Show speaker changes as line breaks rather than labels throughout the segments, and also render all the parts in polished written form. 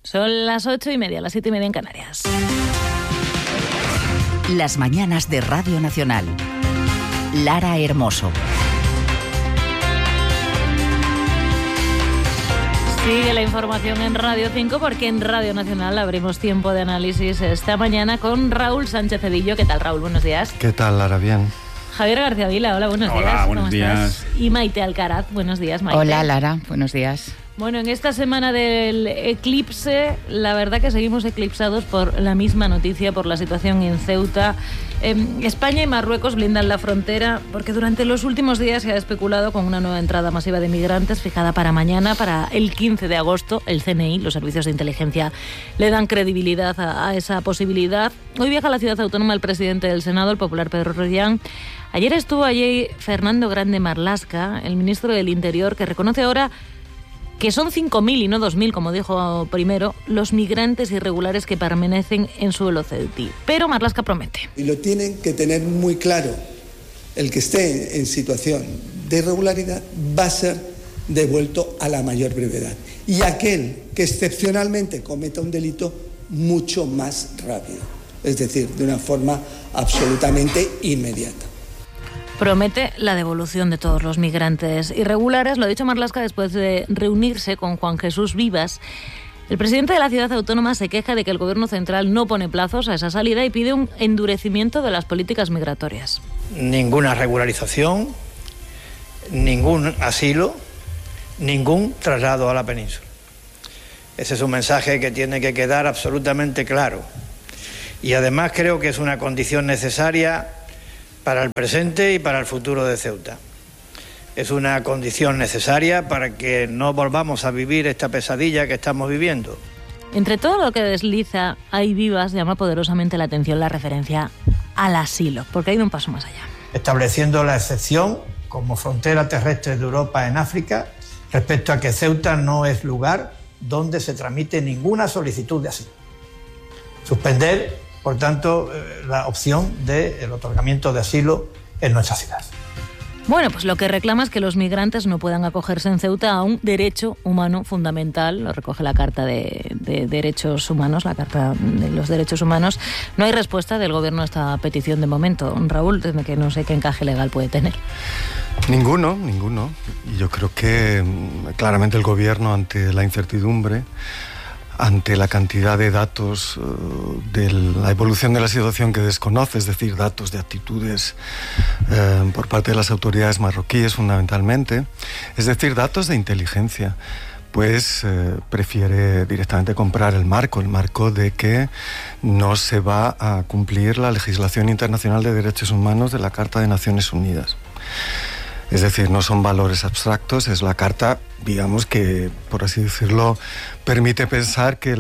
Son las 8:30, las 7:30 en Canarias.
Las mañanas de Radio Nacional. Lara Hermoso.
Sigue la información en Radio 5 porque en Radio Nacional abrimos tiempo de análisis esta mañana con Raúl Sánchez Cedillo. ¿Qué tal, Raúl? Buenos días.
¿Qué tal, Lara? Bien.
Javier García Vila, hola, buenos días.
Hola, buenos días.
¿Estás? Y Maite Alcaraz, buenos días, Maite.
Hola, Lara, buenos días.
Bueno, en esta semana del eclipse, la verdad que seguimos eclipsados por la misma noticia, por la situación en Ceuta. España y Marruecos blindan la frontera porque durante los últimos días se ha especulado con una nueva entrada masiva de migrantes fijada para mañana, para el 15 de agosto. El CNI, los servicios de inteligencia, le dan credibilidad a esa posibilidad. Hoy viaja a la ciudad autónoma el presidente del Senado, el popular Pedro Rollán. Ayer estuvo allí Fernando Grande Marlaska, el ministro del Interior, que reconoce ahora que son 5.000 y no 2.000, como dijo primero, los migrantes irregulares que permanecen en suelo ceutí. Pero Marlaska promete.
Y lo tienen que tener muy claro. El que esté en situación de irregularidad va a ser devuelto a la mayor brevedad. Y aquel que excepcionalmente cometa un delito, mucho más rápido. Es decir, de una forma absolutamente inmediata.
Promete la devolución de todos los migrantes irregulares. Lo ha dicho Marlaska después de reunirse con Juan Jesús Vivas. El presidente de la ciudad autónoma se queja de que el gobierno central no pone plazos a esa salida y pide un endurecimiento de las políticas migratorias.
Ninguna regularización, ningún asilo, ningún traslado a la península. Ese es un mensaje que tiene que quedar absolutamente claro. Y además creo que es una condición necesaria para el presente y para el futuro de Ceuta. Es una condición necesaria para que no volvamos a vivir esta pesadilla que estamos viviendo.
Entre todo lo que desliza, ahí Vivas llama poderosamente la atención la referencia al asilo, porque ha ido un paso más allá.
Estableciendo la excepción como frontera terrestre de Europa en África respecto a que Ceuta no es lugar donde se tramite ninguna solicitud de asilo. Suspender, por tanto, la opción del otorgamiento de asilo en nuestra ciudad.
Bueno, pues lo que reclama es que los migrantes no puedan acogerse en Ceuta a un derecho humano fundamental. Lo recoge la Carta de Derechos Humanos, la Carta de los Derechos Humanos. No hay respuesta del gobierno a esta petición de momento. Raúl, desde que no sé qué encaje legal puede tener.
Ninguno. Y yo creo que claramente el gobierno, ante la incertidumbre, ante la cantidad de datos de la evolución de la situación que desconoce, es decir, datos de actitudes por parte de las autoridades marroquíes fundamentalmente, es decir, datos de inteligencia, pues prefiere directamente comprar el marco de que no se va a cumplir la legislación internacional de derechos humanos de la Carta de Naciones Unidas. Es decir, no son valores abstractos, es la carta, digamos, que, por así decirlo, permite pensar que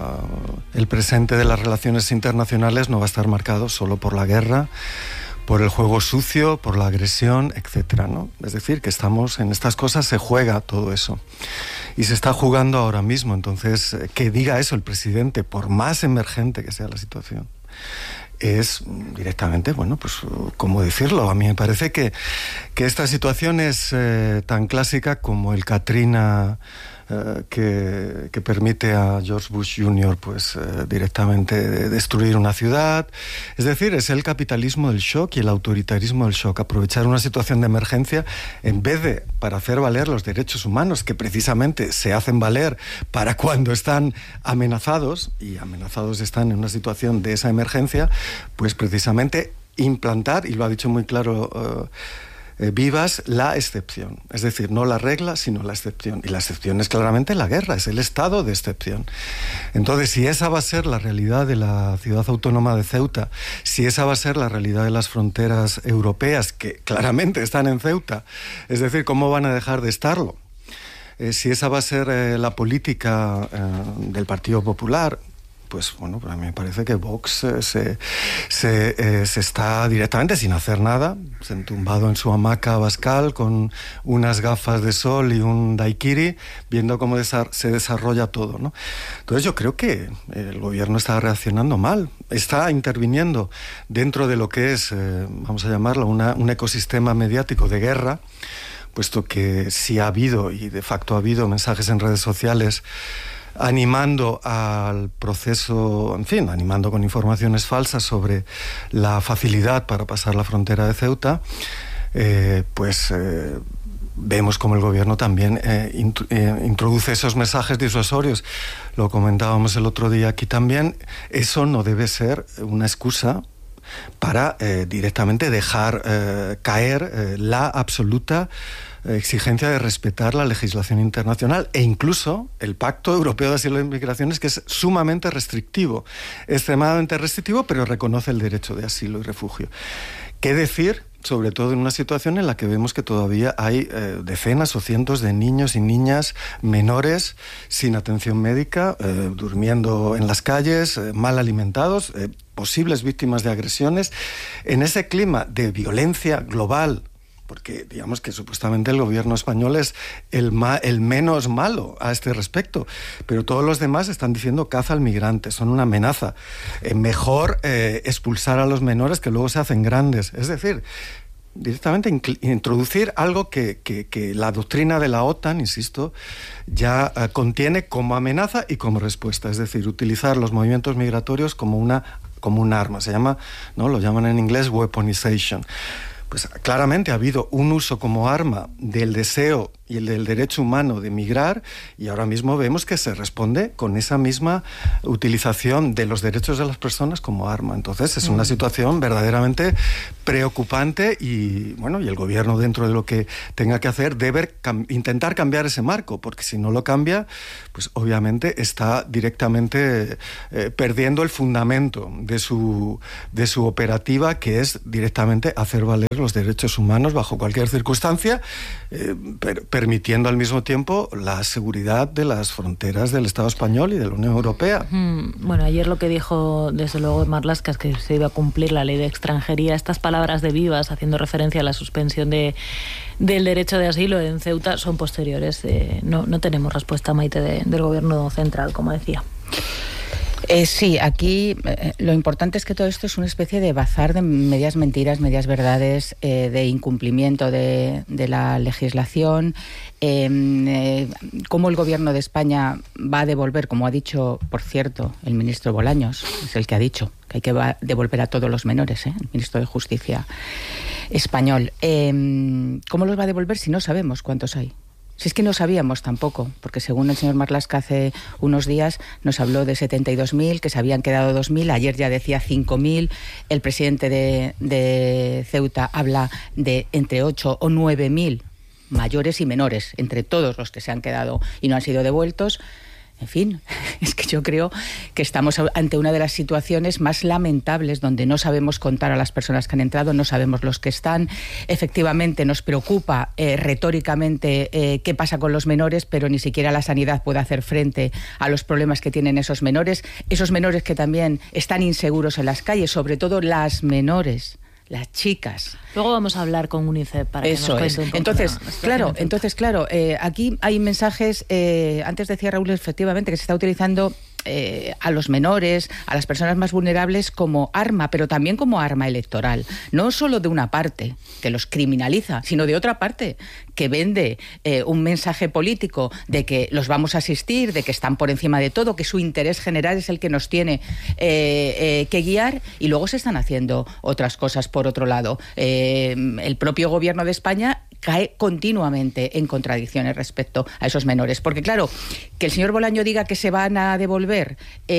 el presente de las relaciones internacionales no va a estar marcado solo por la guerra, por el juego sucio, por la agresión, etcétera, ¿no? Es decir, que estamos en estas cosas, se juega todo eso. Y se está jugando ahora mismo. Entonces, que diga eso el presidente, por más emergente que sea la situación, es directamente, bueno, pues, ¿cómo decirlo? A mí me parece que esta situación es tan clásica como el Katrina que permite a George Bush Jr. pues directamente destruir una ciudad. Es decir, es el capitalismo del shock y el autoritarismo del shock. Aprovechar una situación de emergencia en vez de para hacer valer los derechos humanos, que precisamente se hacen valer para cuando están amenazados, y amenazados están en una situación de esa emergencia, pues precisamente implantar, y lo ha dicho muy claro Vivas, la excepción. Es decir, no la regla, sino la excepción. Y la excepción es claramente la guerra, es el estado de excepción. Entonces, si esa va a ser la realidad de la ciudad autónoma de Ceuta, si esa va a ser la realidad de las fronteras europeas, que claramente están en Ceuta, es decir, ¿cómo van a dejar de estarlo? Si esa va a ser la política del Partido Popular, pues bueno, a mí me parece que Vox se está directamente sin hacer nada, entumbado en su hamaca Abascal con unas gafas de sol y un daiquiri, viendo cómo se desarrolla todo, ¿no? Entonces yo creo que el gobierno está reaccionando mal, está interviniendo dentro de lo que es, vamos a llamarlo, un ecosistema mediático de guerra, puesto que sí ha habido, y de facto ha habido, mensajes en redes sociales animando al proceso, en fin, animando con informaciones falsas sobre la facilidad para pasar la frontera de Ceuta, vemos como el gobierno también introduce esos mensajes disuasorios. Lo comentábamos el otro día aquí también. Eso no debe ser una excusa para directamente dejar caer la absoluta exigencia de respetar la legislación internacional e incluso el Pacto Europeo de Asilo y Migraciones, que es sumamente restrictivo, extremadamente restrictivo, pero reconoce el derecho de asilo y refugio. ¿Qué decir? Sobre todo en una situación en la que vemos que todavía hay decenas o cientos de niños y niñas menores sin atención médica, durmiendo en las calles, mal alimentados, posibles víctimas de agresiones. En ese clima de violencia global, porque digamos que supuestamente el gobierno español es el menos malo a este respecto, pero todos los demás están diciendo caza al migrante, son una amenaza. Mejor expulsar a los menores que luego se hacen grandes. Es decir, directamente introducir algo que la doctrina de la OTAN, insisto, ya contiene como amenaza y como respuesta. Es decir, utilizar los movimientos migratorios como un arma. Se llama, ¿no? Lo llaman en inglés weaponization. Pues claramente ha habido un uso como arma del deseo y el del derecho humano de migrar, y ahora mismo vemos que se responde con esa misma utilización de los derechos de las personas como arma. Entonces es una situación verdaderamente preocupante y bueno, y el gobierno, dentro de lo que tenga que hacer, debe intentar cambiar ese marco, porque si no lo cambia, pues obviamente está directamente perdiendo el fundamento de su operativa, que es directamente hacer valer los derechos humanos bajo cualquier circunstancia, permitiendo al mismo tiempo la seguridad de las fronteras del Estado español y de la Unión Europea.
Bueno, ayer lo que dijo desde luego Marlaska es que se iba a cumplir la ley de extranjería. Estas palabras de Vivas, haciendo referencia a la suspensión del derecho de asilo en Ceuta, son posteriores. No tenemos respuesta, Maite, del gobierno central, como decía.
Sí, aquí lo importante es que todo esto es una especie de bazar de medias mentiras, medias verdades, de incumplimiento de la legislación, cómo el gobierno de España va a devolver, como ha dicho, por cierto, el ministro Bolaños, es el que ha dicho que hay que devolver a todos los menores, el ministro de Justicia español. ¿Cómo los va a devolver si no sabemos cuántos hay? Si es que no sabíamos tampoco, porque según el señor Marlaska hace unos días nos habló de 72.000, que se habían quedado 2.000, ayer ya decía 5.000, el presidente de Ceuta habla de entre 8 o 9.000 mayores y menores, entre todos los que se han quedado y no han sido devueltos. En fin, es que yo creo que estamos ante una de las situaciones más lamentables, donde no sabemos contar a las personas que han entrado, no sabemos los que están. Efectivamente nos preocupa retóricamente qué pasa con los menores, pero ni siquiera la sanidad puede hacer frente a los problemas que tienen esos menores que también están inseguros en las calles, sobre todo las menores, las chicas.
Luego vamos a hablar con UNICEF para que nos cuente un poco.
Entonces, claro, aquí hay mensajes, antes decía Raúl efectivamente que se está utilizando a los menores, a las personas más vulnerables como arma, pero también como arma electoral. No solo de una parte que los criminaliza, sino de otra parte que vende un mensaje político de que los vamos a asistir, de que están por encima de todo, que su interés general es el que nos tiene que guiar, y luego se están haciendo otras cosas por otro lado. El propio gobierno de España cae continuamente en contradicciones respecto a esos menores. Porque claro, que el señor Bolaño diga que se van a devolver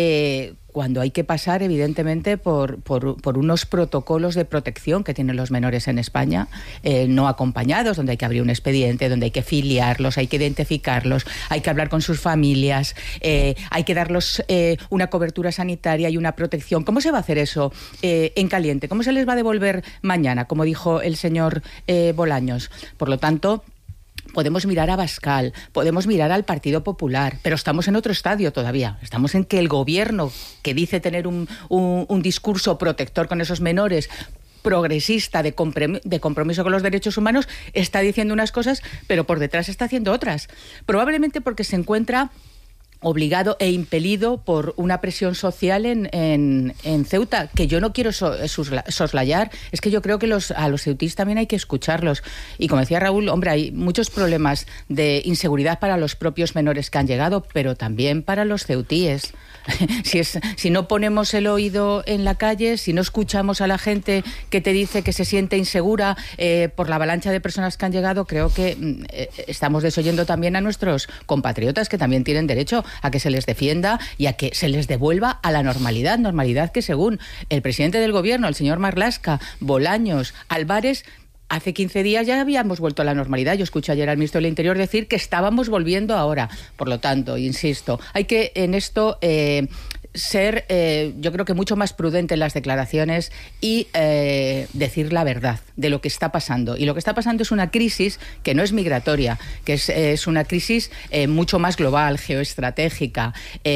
cuando hay que pasar evidentemente por unos protocolos de protección que tienen los menores en España, no acompañados, donde hay que abrir un expediente, donde hay que filiarlos, hay que identificarlos, hay que hablar con sus familias, hay que darles una cobertura sanitaria y una protección. ¿Cómo se va a hacer eso en caliente? ¿Cómo se les va a devolver mañana, como dijo el señor Bolaños? Por lo tanto, podemos mirar a Abascal, podemos mirar al Partido Popular, pero estamos en otro estadio todavía. Estamos en que el gobierno, que dice tener un discurso protector con esos menores, progresista, de compromiso con los derechos humanos, está diciendo unas cosas, pero por detrás está haciendo otras. Probablemente porque se encuentra obligado e impelido por una presión social en Ceuta, que yo no quiero soslayar. Es que yo creo que a los ceutíes también hay que escucharlos. Y como decía Raúl, hombre, hay muchos problemas de inseguridad para los propios menores que han llegado, pero también para los ceutíes. Si no ponemos el oído en la calle, si no escuchamos a la gente que te dice que se siente insegura por la avalancha de personas que han llegado, creo que estamos desoyendo también a nuestros compatriotas, que también tienen derecho a que se les defienda y a que se les devuelva a la normalidad que según el presidente del gobierno, el señor Marlaska, Bolaños, Álvarez, hace 15 días ya habíamos vuelto a la normalidad. Yo escuché ayer al ministro del Interior decir que estábamos volviendo ahora. Por lo tanto, insisto, hay que en esto ser, yo creo que mucho más prudente en las declaraciones y decir la verdad de lo que está pasando. Y lo que está pasando es una crisis que no es migratoria, que es una crisis mucho más global, geoestratégica,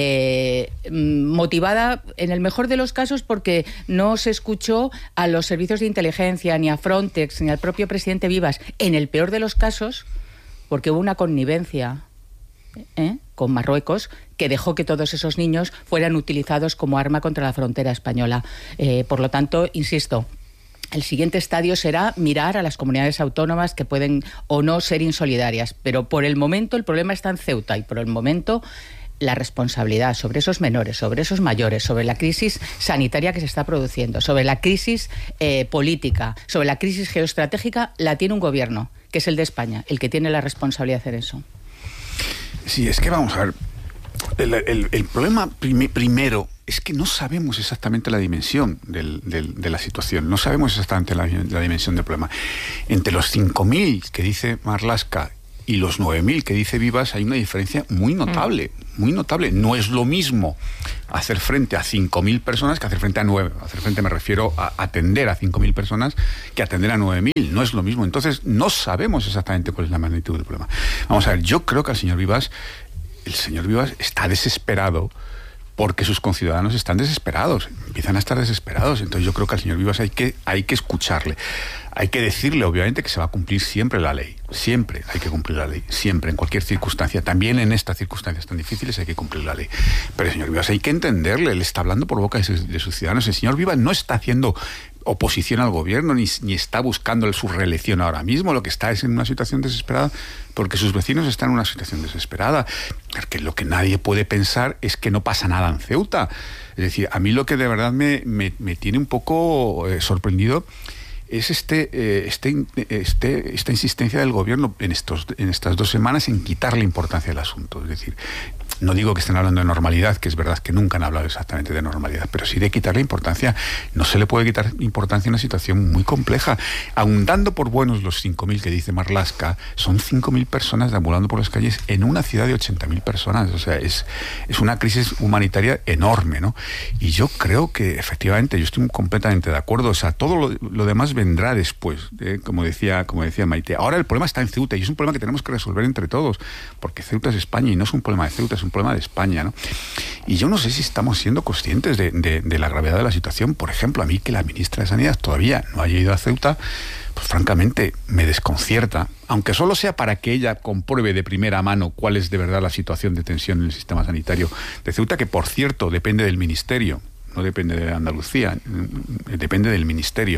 motivada en el mejor de los casos porque no se escuchó a los servicios de inteligencia, ni a Frontex, ni al propio presidente Vivas. En el peor de los casos, porque hubo una connivencia con Marruecos que dejó que todos esos niños fueran utilizados como arma contra la frontera española. Por lo tanto, insisto, el siguiente estadio será mirar a las comunidades autónomas que pueden o no ser insolidarias, pero por el momento el problema está en Ceuta y por el momento la responsabilidad sobre esos menores, sobre esos mayores, sobre la crisis sanitaria que se está produciendo, sobre la crisis política, sobre la crisis geoestratégica, la tiene un gobierno, que es el de España, el que tiene la responsabilidad de hacer eso.
Sí, es que vamos a ver, el problema primero es que no sabemos exactamente la dimensión de la situación, no sabemos exactamente la dimensión del problema. Entre los 5.000 que dice Marlaska y los 9.000 que dice Vivas hay una diferencia muy notable, muy notable. No es lo mismo hacer frente a 5.000 personas que hacer frente a 9. Hacer frente me refiero a atender a 5.000 personas que atender a 9.000. No es lo mismo. Entonces no sabemos exactamente cuál es la magnitud del problema. Vamos a ver, yo creo que el señor Vivas está desesperado porque sus conciudadanos están desesperados, empiezan a estar desesperados. Entonces yo creo que al señor Vivas hay que escucharle. Hay que decirle, obviamente, que se va a cumplir siempre la ley. Siempre hay que cumplir la ley. Siempre, en cualquier circunstancia. También en estas circunstancias tan difíciles hay que cumplir la ley. Pero el señor Vivas hay que entenderle. Él está hablando por boca de sus ciudadanos. El señor Vivas no está haciendo oposición al gobierno ni está buscando su reelección ahora mismo. Lo que está es en una situación desesperada porque sus vecinos están en una situación desesperada. Porque lo que nadie puede pensar es que no pasa nada en Ceuta. Es decir, a mí lo que de verdad me tiene un poco sorprendido es esta insistencia del gobierno en estas 2 semanas en quitarle importancia al asunto. Es decir, no digo que estén hablando de normalidad, que es verdad que nunca han hablado exactamente de normalidad, pero sí de quitarle importancia. No se le puede quitar importancia a una situación muy compleja. Aun dando por buenos los 5.000 que dice Marlaska, son 5.000 personas deambulando por las calles en una ciudad de 80.000 personas. O sea, es una crisis humanitaria enorme, ¿no? Y yo creo que, efectivamente, yo estoy completamente de acuerdo. O sea, todo lo demás vendrá después, como decía Maite. Ahora el problema está en Ceuta y es un problema que tenemos que resolver entre todos, porque Ceuta es España y no es un problema de Ceuta, es un problema de España, ¿no? Y yo no sé si estamos siendo conscientes de la gravedad de la situación. Por ejemplo, a mí que la ministra de Sanidad todavía no haya ido a Ceuta, pues francamente me desconcierta, aunque solo sea para que ella compruebe de primera mano cuál es de verdad la situación de tensión en el sistema sanitario de Ceuta, que por cierto depende del ministerio, no depende de Andalucía, depende del ministerio.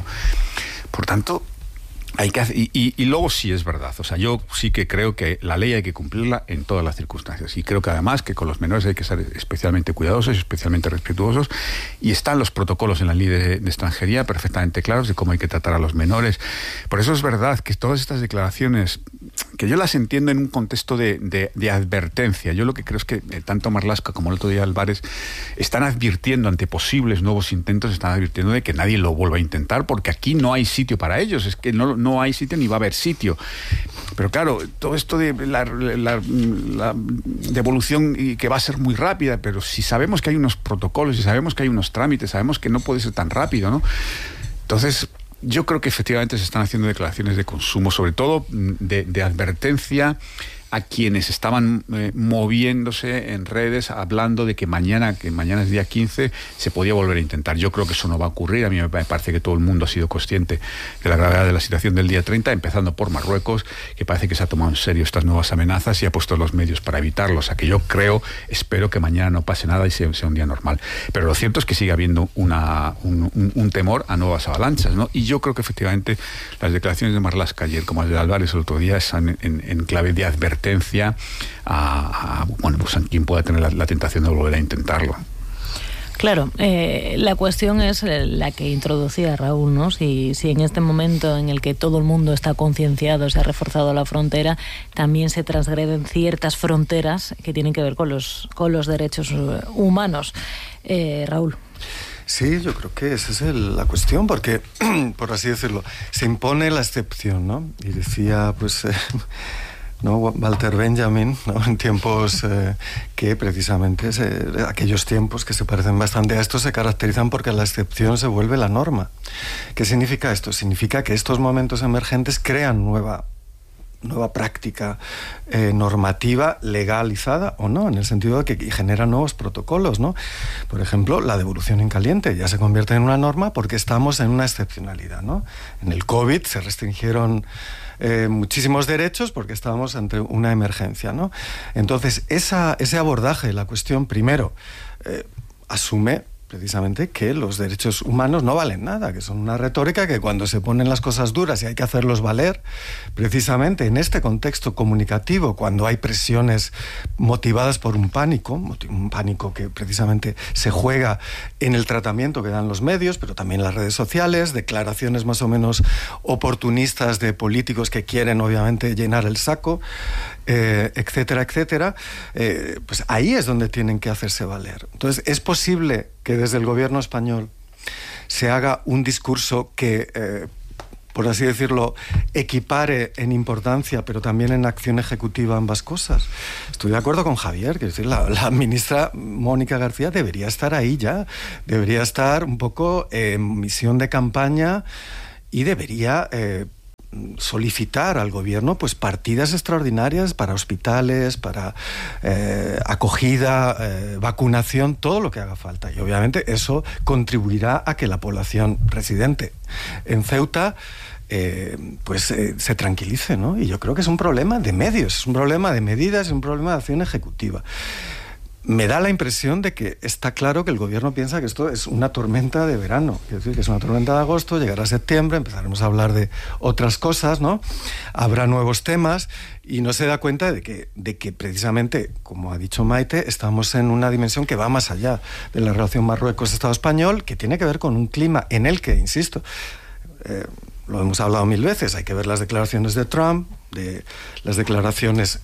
Por tanto, hay que hacer, y luego sí es verdad, o sea, yo sí que creo que la ley hay que cumplirla en todas las circunstancias y creo que además que con los menores hay que ser especialmente cuidadosos, especialmente respetuosos, y están los protocolos en la ley de extranjería perfectamente claros de cómo hay que tratar a los menores. Por eso es verdad que todas estas declaraciones, que yo las entiendo en un contexto de advertencia, yo lo que creo es que tanto Marlaska como el otro día Álvarez están advirtiendo ante posibles nuevos intentos, están advirtiendo de que nadie lo vuelva a intentar porque aquí no hay sitio para ellos, es que no hay sitio ni va a haber sitio. Pero claro, todo esto de la devolución y que va a ser muy rápida, pero si sabemos que hay unos protocolos, si sabemos que hay unos trámites, sabemos que no puede ser tan rápido, ¿no? Entonces, yo creo que efectivamente se están haciendo declaraciones de consumo, sobre todo de advertencia a quienes estaban moviéndose en redes hablando de que mañana es día 15, se podía volver a intentar. Yo creo que eso no va a ocurrir. A mí me parece que todo el mundo ha sido consciente de la gravedad de la situación del día 30, empezando por Marruecos, que parece que se ha tomado en serio estas nuevas amenazas y ha puesto los medios para evitarlo. O sea que yo espero que mañana no pase nada y sea un día normal. Pero lo cierto es que sigue habiendo un temor a nuevas avalanchas, ¿no? Y yo creo que efectivamente las declaraciones de Marlaska ayer, como las de Álvarez el otro día, están en clave de advertencia a quien pueda tener la tentación de volver a intentarlo.
Claro, la cuestión es la que introducía Raúl, ¿no? Si en este momento en el que todo el mundo está concienciado, se ha reforzado la frontera, también se transgreden ciertas fronteras que tienen que ver con los derechos humanos. Raúl.
Sí, yo creo que esa es la cuestión, porque, por así decirlo, se impone la excepción, ¿no? Y decía, ¿no? Walter Benjamin, ¿no? En tiempos que precisamente aquellos tiempos que se parecen bastante a estos se caracterizan porque la excepción se vuelve la norma. ¿Qué significa esto? Significa que estos momentos emergentes crean nueva práctica normativa legalizada o no, en el sentido de que genera nuevos protocolos, ¿no? Por ejemplo, la devolución en caliente ya se convierte en una norma porque estamos en una excepcionalidad, ¿no? En el COVID se restringieron muchísimos derechos porque estábamos ante una emergencia, ¿no? Entonces, ese abordaje de la cuestión, primero, asume precisamente que los derechos humanos no valen nada, que son una retórica que cuando se ponen las cosas duras y hay que hacerlos valer, precisamente en este contexto comunicativo, cuando hay presiones motivadas por un pánico que precisamente se juega en el tratamiento que dan los medios, pero también las redes sociales, declaraciones más o menos oportunistas de políticos que quieren obviamente llenar el saco, etcétera, etcétera, pues ahí es donde tienen que hacerse valer. Entonces, es posible que desde el gobierno español se haga un discurso que, por así decirlo, equipare en importancia, pero también en acción ejecutiva ambas cosas. Estoy de acuerdo con Javier, que la ministra Mónica García debería estar ahí ya, debería estar un poco en misión de campaña y debería solicitar al gobierno pues partidas extraordinarias para hospitales, para acogida, vacunación, todo lo que haga falta. Y obviamente eso contribuirá a que la población residente en Ceuta se tranquilice, ¿no? Y yo creo que es un problema de medios, es un problema de medidas, es un problema de acción ejecutiva. Me da la impresión de que está claro que el gobierno piensa que esto es una tormenta de verano, es decir, que es una tormenta de agosto, llegará septiembre, empezaremos a hablar de otras cosas, ¿no? Habrá nuevos temas y no se da cuenta de que precisamente, como ha dicho Maite, estamos en una dimensión que va más allá de la relación Marruecos-Estado español, que tiene que ver con un clima en el que, insisto, lo hemos hablado mil veces, hay que ver las declaraciones de Trump, de las declaraciones,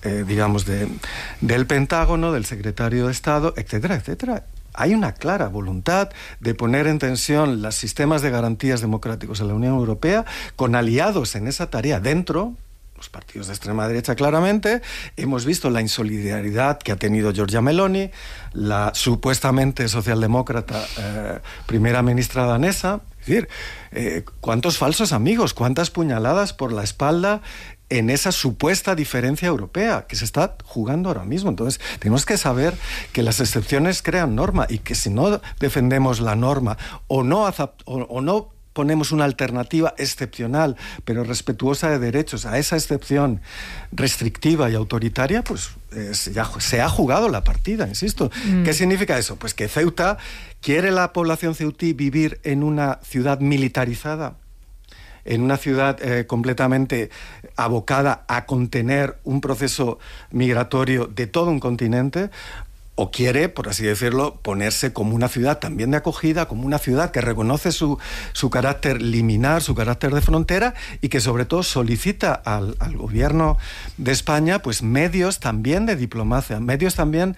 del Pentágono, del secretario de Estado, etcétera, etcétera. Hay una clara voluntad de poner en tensión los sistemas de garantías democráticos en la Unión Europea, con aliados en esa tarea dentro, los partidos de extrema derecha claramente. Hemos visto la insolidaridad que ha tenido Giorgia Meloni, la supuestamente socialdemócrata primera ministra danesa. Es decir, cuántos falsos amigos, cuántas puñaladas por la espalda en esa supuesta diferencia europea que se está jugando ahora mismo. Entonces, tenemos que saber que las excepciones crean norma y que si no defendemos la norma o no ponemos una alternativa excepcional, pero respetuosa de derechos a esa excepción restrictiva y autoritaria, pues ya se ha jugado la partida, insisto. ¿Qué significa eso? Pues que Ceuta, ¿quiere la población ceutí vivir en una ciudad militarizada? En una ciudad completamente abocada a contener un proceso migratorio de todo un continente, o quiere, por así decirlo, ponerse como una ciudad también de acogida, como una ciudad que reconoce su carácter liminar, su carácter de frontera, y que sobre todo solicita al gobierno de España pues medios también de diplomacia, medios también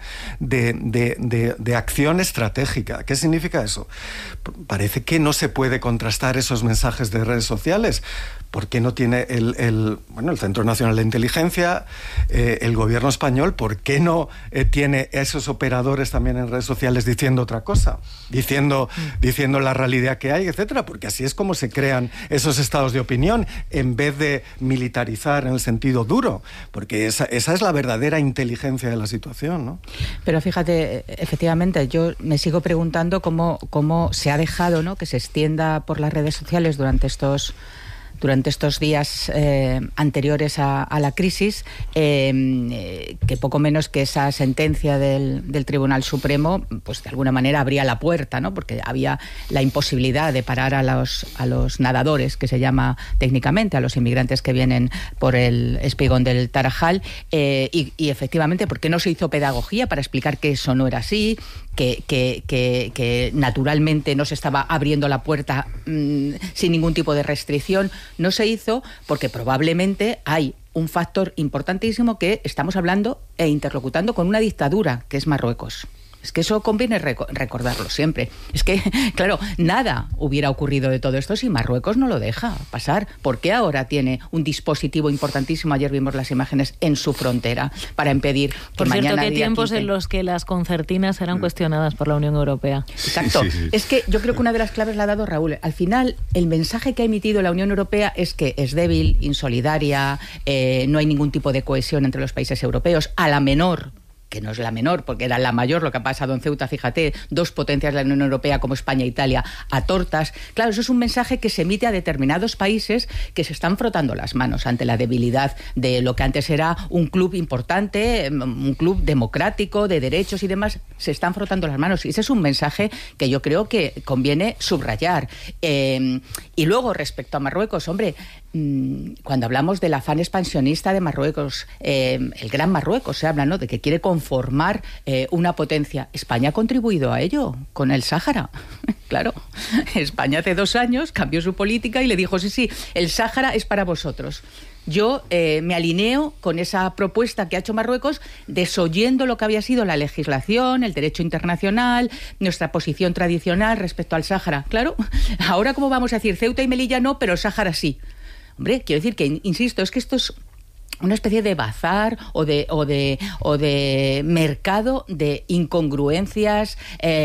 de acción estratégica. ¿Qué significa eso? Parece que no se puede contrastar esos mensajes de redes sociales. ¿Por qué no tiene el Centro Nacional de Inteligencia, el gobierno español, por qué no tiene esos muchos operadores también en redes sociales diciendo otra cosa, diciendo la realidad que hay, etcétera, porque así es como se crean esos estados de opinión, en vez de militarizar en el sentido duro, porque esa es la verdadera inteligencia de la situación, ¿no?
Pero fíjate, efectivamente, yo me sigo preguntando cómo se ha dejado, ¿no?, que se extienda por las redes sociales durante estos días anteriores a la crisis, que poco menos que esa sentencia del Tribunal Supremo, pues de alguna manera abría la puerta, ¿no?, porque había la imposibilidad de parar a los nadadores, que se llama técnicamente, a los inmigrantes que vienen por el espigón del Tarajal, y efectivamente, ¿por qué no se hizo pedagogía para explicar que eso no era así? Que naturalmente no se estaba abriendo la puerta sin ningún tipo de restricción. No se hizo porque probablemente hay un factor importantísimo, que estamos hablando e interlocutando con una dictadura, que es Marruecos. Es que eso conviene recordarlo siempre. Es que, claro, nada hubiera ocurrido de todo esto si Marruecos no lo deja pasar. ¿Por qué ahora tiene un dispositivo importantísimo? Ayer vimos las imágenes en su frontera para impedir que
por
mañana...
Por cierto, ¿qué tiempos
15...
en los que las concertinas eran cuestionadas por la Unión Europea?
Exacto. Sí. Es que yo creo que una de las claves la ha dado Raúl. Al final, el mensaje que ha emitido la Unión Europea es que es débil, insolidaria, no hay ningún tipo de cohesión entre los países europeos. A la menor, que no es la menor, porque era la mayor lo que ha pasado en Ceuta, fíjate, dos potencias de la Unión Europea como España e Italia a tortas. Claro, eso es un mensaje que se emite a determinados países que se están frotando las manos ante la debilidad de lo que antes era un club importante, un club democrático, de derechos y demás. Se están frotando las manos, y ese es un mensaje que yo creo que conviene subrayar. Y luego, respecto a Marruecos, hombre, cuando hablamos del afán expansionista de Marruecos, el gran Marruecos, se habla, ¿no?, de que quiere conformar una potencia. España ha contribuido a ello con el Sáhara. Claro, España hace 2 años cambió su política y le dijo, sí, el Sáhara es para vosotros. Yo me alineo con esa propuesta que ha hecho Marruecos, desoyendo lo que había sido la legislación, el derecho internacional, nuestra posición tradicional respecto al Sáhara. Claro, ahora ¿cómo vamos a decir? Ceuta y Melilla no, pero Sáhara sí. Hombre, quiero decir que, insisto, es que esto es una especie de bazar o de mercado de incongruencias,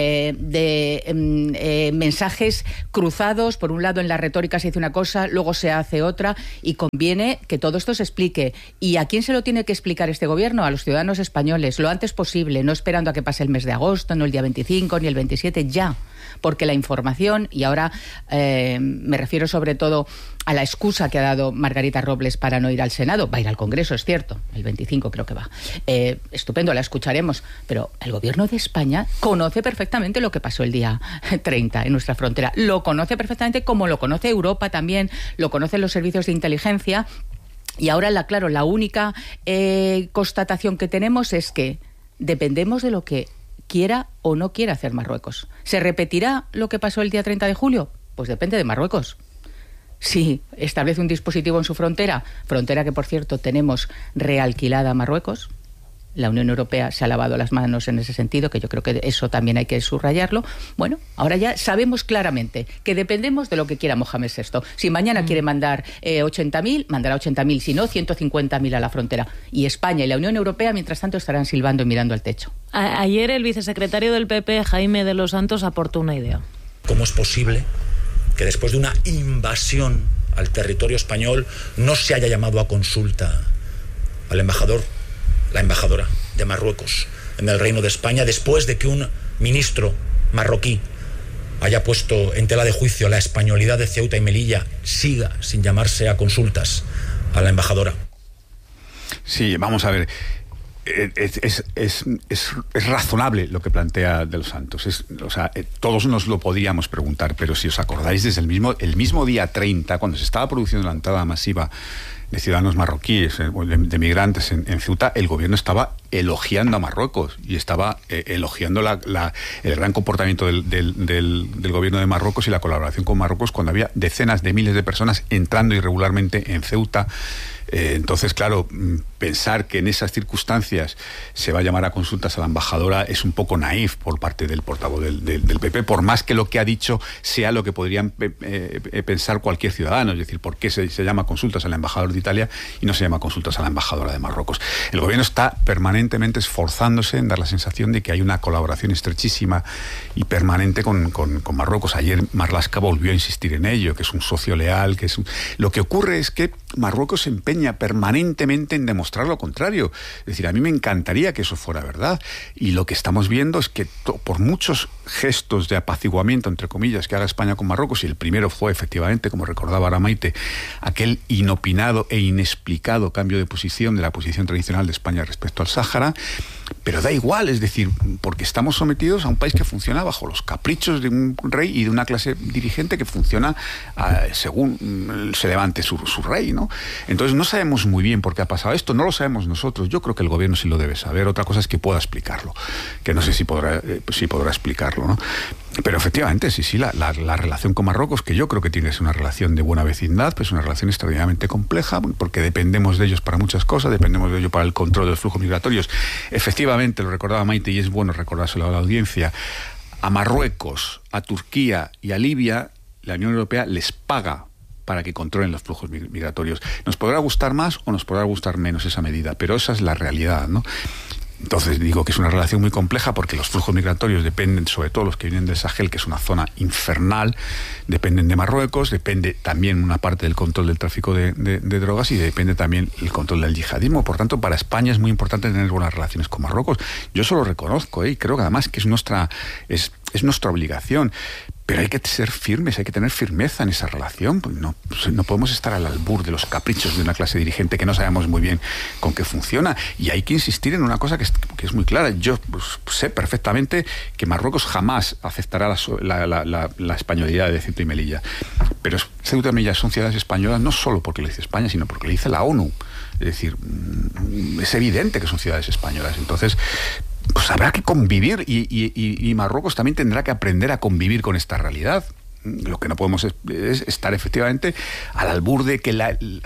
de mensajes cruzados. Por un lado, en la retórica se dice una cosa, luego se hace otra, y conviene que todo esto se explique. ¿Y a quién se lo tiene que explicar este gobierno? A los ciudadanos españoles, lo antes posible, no esperando a que pase el mes de agosto, no el día 25 ni el 27, ya. Porque la información, y ahora me refiero sobre todo a la excusa que ha dado Margarita Robles para no ir al Senado, va a ir al Congreso, es cierto, el 25 creo que va. Estupendo, la escucharemos, pero el gobierno de España conoce perfectamente lo que pasó el día 30 en nuestra frontera, lo conoce perfectamente, como lo conoce Europa también, lo conocen los servicios de inteligencia, y ahora, la única constatación que tenemos es que dependemos de lo que quiera o no quiera hacer Marruecos. ¿Se repetirá lo que pasó el día 30 de julio? Pues depende de Marruecos. Si establece un dispositivo en su frontera que, por cierto, tenemos realquilada a Marruecos, la Unión Europea se ha lavado las manos en ese sentido, que yo creo que eso también hay que subrayarlo. Bueno, ahora ya sabemos claramente que dependemos de lo que quiera Mohamed VI. Si mañana quiere mandar 80.000, mandará 80.000, si no, 150.000 a la frontera. Y España y la Unión Europea, mientras tanto, estarán silbando y mirando al techo.
Ayer el vicesecretario del PP, Jaime de los Santos, aportó una idea.
¿Cómo es posible que después de una invasión al territorio español no se haya llamado a consulta al embajador, la embajadora de Marruecos en el Reino de España, después de que un ministro marroquí haya puesto en tela de juicio la españolidad de Ceuta y Melilla, siga sin llamarse a consultas a la embajadora?
Sí, vamos a ver. Es razonable lo que plantea De los Santos. Todos nos lo podríamos preguntar, pero si os acordáis, desde el mismo día 30, cuando se estaba produciendo la entrada masiva de ciudadanos marroquíes, de migrantes en Ceuta, el gobierno estaba elogiando a Marruecos y estaba elogiando el gran comportamiento del gobierno de Marruecos y la colaboración con Marruecos, cuando había decenas de miles de personas entrando irregularmente en Ceuta, Entonces, claro, pensar que en esas circunstancias se va a llamar a consultas a la embajadora es un poco naif por parte del portavoz del PP, por más que lo que ha dicho sea lo que podrían pensar cualquier ciudadano, es decir, ¿por qué se llama consultas al embajador de Italia y no se llama consultas a la embajadora de Marruecos? El gobierno está permanentemente esforzándose en dar la sensación de que hay una colaboración estrechísima y permanente con Marruecos. Ayer Marlaska volvió a insistir en ello, que es un socio leal, Lo que ocurre es que Marruecos se empeña permanentemente en demostrar lo contrario. Es decir, a mí me encantaría que eso fuera verdad. Y lo que estamos viendo es que por muchos gestos de apaciguamiento, entre comillas, que haga España con Marruecos, y el primero fue efectivamente, como recordaba Aramaite, aquel inopinado e inexplicado cambio de posición de la posición tradicional de España respecto al Sáhara, pero da igual, es decir, porque estamos sometidos a un país que funciona bajo los caprichos de un rey y de una clase dirigente que funciona según se levante su rey, ¿no? Entonces no sabemos muy bien por qué ha pasado esto, no lo sabemos nosotros. Yo creo que el gobierno sí lo debe saber. Otra cosa es que pueda explicarlo, que no sé si podrá explicarlo, ¿no? Pero efectivamente, sí, la relación con Marruecos, que yo creo que tiene que ser una relación de buena vecindad, pues una relación extraordinariamente compleja, porque dependemos de ellos para muchas cosas, dependemos de ellos para el control de los flujos migratorios. Efectivamente, lo recordaba Maite, y es bueno recordárselo a la audiencia, a Marruecos, a Turquía y a Libia, la Unión Europea les paga para que controlen los flujos migratorios. Nos podrá gustar más o nos podrá gustar menos esa medida, pero esa es la realidad, ¿no? Entonces digo que es una relación muy compleja porque los flujos migratorios dependen, sobre todo los que vienen del Sahel, que es una zona infernal, dependen de Marruecos, depende también una parte del control del tráfico de drogas y depende también el control del yihadismo. Por tanto, para España es muy importante tener buenas relaciones con Marruecos. Yo eso lo reconozco, y creo que además que es nuestra obligación. Pero hay que ser firmes, hay que tener firmeza en esa relación. Pues no podemos estar al albur de los caprichos de una clase dirigente que no sabemos muy bien con qué funciona. Y hay que insistir en una cosa que es muy clara. Yo sé perfectamente que Marruecos jamás aceptará la españolidad de Ceuta y Melilla. Pero Ceuta y Melilla son ciudades españolas no solo porque lo dice España, sino porque lo dice la ONU. Es decir, es evidente que son ciudades españolas. Entonces, pues habrá que convivir y Marruecos también tendrá que aprender a convivir con esta realidad. Lo que no podemos es estar efectivamente al albur de que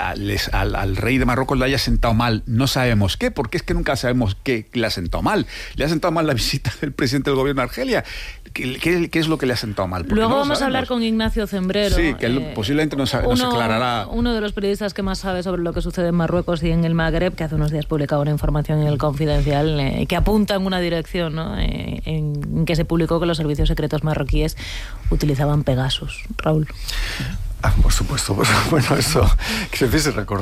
al rey de Marruecos le haya sentado mal. No sabemos qué, porque es que nunca sabemos qué le ha sentado mal. Le ha sentado mal la visita del presidente del gobierno de Argelia. ¿Qué es lo que le ha sentado mal? Porque
luego vamos a hablar con Ignacio Zembrero.
Sí, que posiblemente nos aclarará.
Uno de los periodistas que más sabe sobre lo que sucede en Marruecos y en el Magreb, que hace unos días publicaba una información en El Confidencial que apunta en una dirección, ¿no? En que se publicó que los servicios secretos marroquíes utilizaban Pegasus. Raúl.
Por supuesto. Pues, bueno, eso que se empiece a recordar.